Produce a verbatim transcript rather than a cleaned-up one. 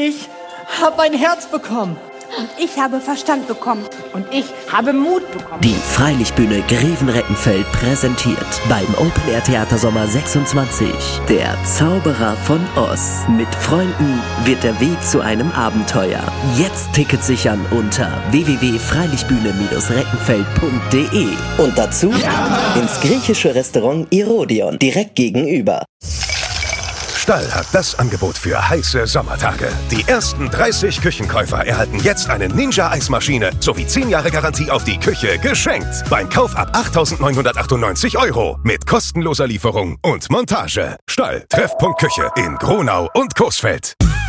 Ich habe ein Herz bekommen. Und ich habe Verstand bekommen. Und ich habe Mut bekommen. Die Freilichtbühne Grevenreckenfeld präsentiert beim Open Air Theater Sommer sechsundzwanzig Der Zauberer von Oz. Mit Freunden wird der Weg zu einem Abenteuer. Jetzt Tickets sichern unter w w w punkt freilichtbühne reckenfeld punkt d e und dazu ins griechische Restaurant Irodion direkt gegenüber. Stall hat das Angebot für heiße Sommertage. Die ersten dreißig Küchenkäufer erhalten jetzt eine Ninja-Eismaschine sowie zehn Jahre Garantie auf die Küche geschenkt. Beim Kauf ab achttausendneunhundertachtundneunzig Euro mit kostenloser Lieferung und Montage. Stall, Treffpunkt Küche in Gronau und Coesfeld.